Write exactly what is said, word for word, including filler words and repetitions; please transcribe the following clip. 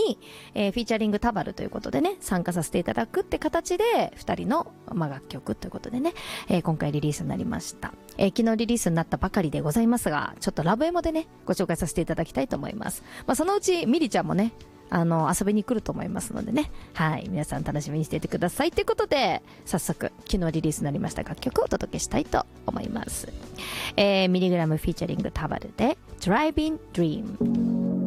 に、えー、フィーチャリングタバルということでね、参加させていただくって形で、二人の、まあ、楽曲ということでね、えー、今回リリースになりました。えー、昨日リリースになったばかりでございますが、ちょっとラブエモでね、ご紹介させていただきたいと思います。まあ、そのうち、ミリちゃんもね、あの、遊びに来ると思いますのでね。はい。皆さん楽しみにしていてください。ということで、早速、昨日リリースになりました楽曲をお届けしたいと思います。えー、ミリグラムフィーチャリングタバルで、Driving Dream。